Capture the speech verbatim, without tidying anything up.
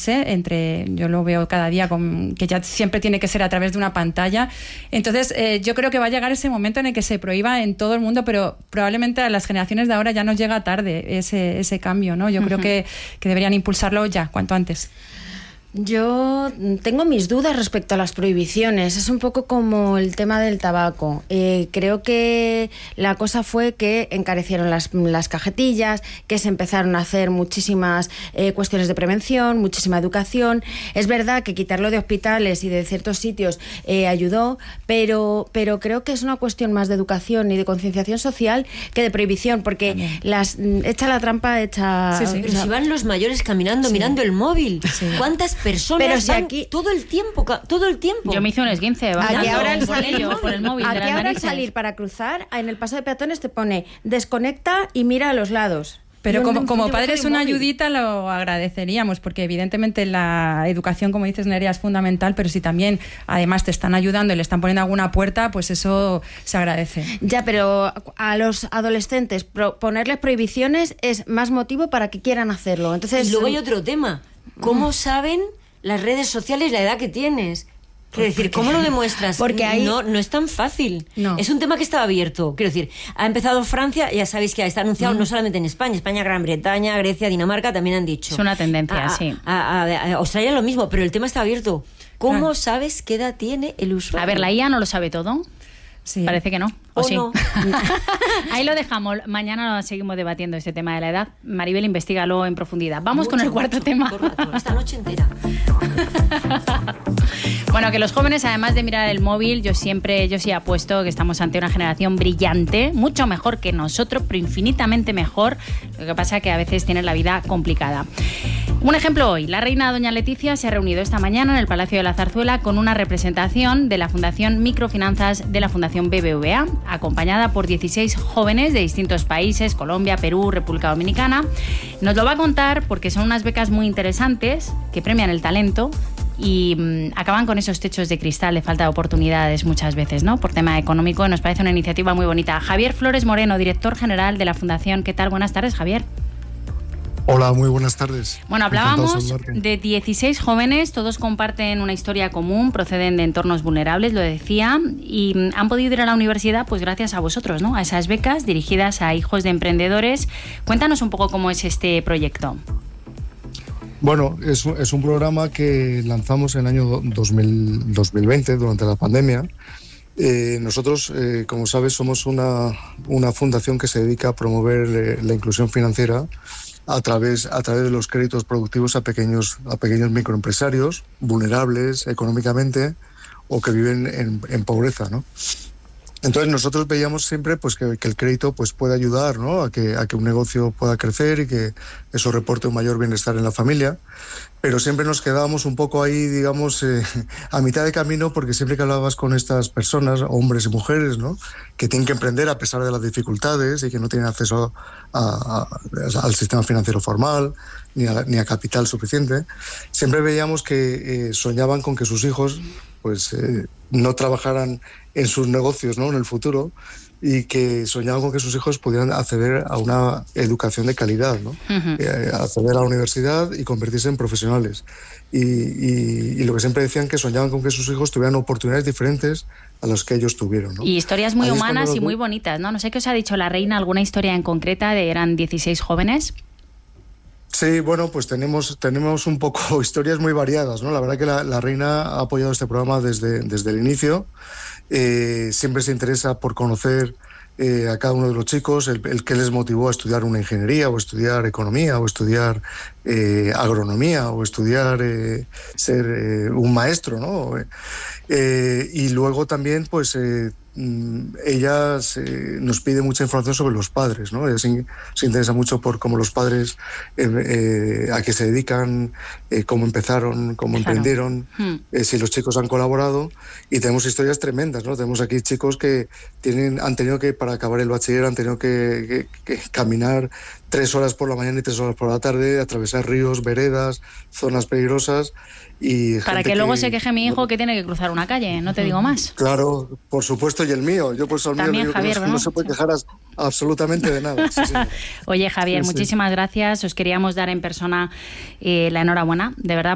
comunicarse entre, yo lo veo cada día, con, que ya siempre tiene que ser a través de una pantalla. Entonces, eh, yo creo que va a llegar ese momento en el que se prohíba en todo el mundo, pero probablemente a las generaciones de ahora ya nos llega tarde ese, ese cambio, ¿no? Yo uh-huh. creo que, que deberían impulsarlo ya, cuanto antes. Yo tengo mis dudas respecto a las prohibiciones. Es un poco como el tema del tabaco. Eh, creo que la cosa fue que encarecieron las, las cajetillas, que se empezaron a hacer muchísimas eh, cuestiones de prevención, muchísima educación. Es verdad que quitarlo de hospitales y de ciertos sitios eh, ayudó, pero, pero creo que es una cuestión más de educación y de concienciación social que de prohibición, porque las, echa la trampa, echa... Sí, sí. Pero o sea, si van los mayores caminando, sí. mirando el móvil, sí. ¿cuántas personas pero si van aquí todo el tiempo, todo el tiempo? Yo me hice un esguince aquí ahora el por, salir, ello, por el móvil. Aquí de las ahora narices. al salir para cruzar, en el paso de peatones te pone desconecta y mira a los lados. Pero como, como padres una ayudita lo agradeceríamos, porque evidentemente la educación, como dices, Nerea, es fundamental, pero si también además te están ayudando y le están poniendo alguna puerta, pues eso se agradece. Ya, pero a los adolescentes pro, ponerles prohibiciones es más motivo para que quieran hacerlo. Entonces, y luego hay otro tema. ¿Cómo saben las redes sociales la edad que tienes? Quiero decir, ¿cómo lo demuestras? Porque ahí... no, no es tan fácil. No. Es un tema que estaba abierto. Quiero decir, ha empezado Francia, ya sabéis que está anunciado mm. no solamente en España, España, Gran Bretaña, Grecia, Dinamarca también han dicho. Es una tendencia, a, sí. A, a, a Australia lo mismo, pero el tema está abierto. ¿Cómo claro. sabes qué edad tiene el usuario? A ver, la I A no lo sabe todo. Sí. Parece que no. ¿O, ¿O sí? no? Ahí lo dejamos. Mañana seguimos debatiendo este tema de la edad. Maribel, investígalo en profundidad. Vamos mucho, con el cuarto mucho, tema. Rato, esta noche entera. Bueno, que los jóvenes, además de mirar el móvil, yo siempre, yo sí apuesto que estamos ante una generación brillante, mucho mejor que nosotros, pero infinitamente mejor. Lo que pasa es que a veces tienen la vida complicada. Un ejemplo hoy. La reina doña Leticia se ha reunido esta mañana en el Palacio de la Zarzuela con una representación de la Fundación Microfinanzas de la Fundación B B V A, acompañada por dieciséis jóvenes de distintos países, Colombia, Perú, República Dominicana. Nos lo va a contar porque son unas becas muy interesantes que premian el talento y mmm, acaban con esos techos de cristal de falta de oportunidades muchas veces, ¿no? Por tema económico. Nos parece una iniciativa muy bonita. Javier Flores Moreno, director general de la Fundación. ¿Qué tal? Buenas tardes, Javier. Hola, muy buenas tardes. Bueno, hablábamos de dieciséis jóvenes, todos comparten una historia común, proceden de entornos vulnerables, lo decía, y han podido ir a la universidad pues gracias a vosotros, ¿no? A esas becas dirigidas a hijos de emprendedores. Cuéntanos un poco cómo es este proyecto. Bueno, es, es un programa que lanzamos en el año dos mil, dos mil veinte, durante la pandemia. Eh, nosotros, eh, como sabes, somos una, una fundación que se dedica a promover eh, la inclusión financiera a través, a través de los créditos productivos a pequeños, a pequeños microempresarios vulnerables económicamente o que viven en, en pobreza, ¿no? Entonces nosotros veíamos siempre pues que, que el crédito pues puede ayudar, ¿no? a que a que un negocio pueda crecer y que eso reporte un mayor bienestar en la familia, pero siempre nos quedábamos un poco ahí, digamos, eh, a mitad de camino, porque siempre que hablabas con estas personas, hombres y mujeres, ¿no? que tienen que emprender a pesar de las dificultades y que no tienen acceso a, a, al sistema financiero formal ni a, ni a capital suficiente, siempre veíamos que eh, soñaban con que sus hijos pues eh, no trabajaran en sus negocios, ¿no? en el futuro, y que soñaban con que sus hijos pudieran acceder a una educación de calidad, ¿no? Uh-huh. eh, acceder a la universidad y convertirse en profesionales. Y, y, y lo que siempre decían, que soñaban con que sus hijos tuvieran oportunidades diferentes a las que ellos tuvieron, ¿no? Y historias muy Ahí humanas y los... muy bonitas, ¿no? No sé qué os ha dicho la reina, alguna historia en concreta de eran dieciséis jóvenes. Sí, bueno, pues tenemos, tenemos un poco historias muy variadas, ¿no? La verdad que la, la reina ha apoyado este programa desde, desde el inicio. Eh, siempre se interesa por conocer eh, a cada uno de los chicos, el, el que les motivó a estudiar una ingeniería o estudiar economía o estudiar eh, agronomía o estudiar eh, ser eh, un maestro, ¿no? Eh, y luego también, pues... Eh, ella se, nos pide mucha información sobre los padres, ¿no? Ella se, se interesa mucho por cómo los padres, eh, eh, a qué se dedican, eh, cómo empezaron, cómo claro. emprendieron, hmm. eh, si los chicos han colaborado, y tenemos historias tremendas, ¿no? Tenemos aquí chicos que tienen, han tenido que, para acabar el bachiller, han tenido que, que, que caminar tres horas por la mañana y tres horas por la tarde, atravesar ríos, veredas, zonas peligrosas. Y para que, que luego se queje mi hijo que tiene que cruzar una calle, no te digo más. Claro, por supuesto, y el mío. Yo pues al mío También, digo Javier, que no, ¿no? no se puede quejar absolutamente de nada. Sí, sí. Oye, Javier, sí, muchísimas sí. gracias. Os queríamos dar en persona eh, la enhorabuena, de verdad,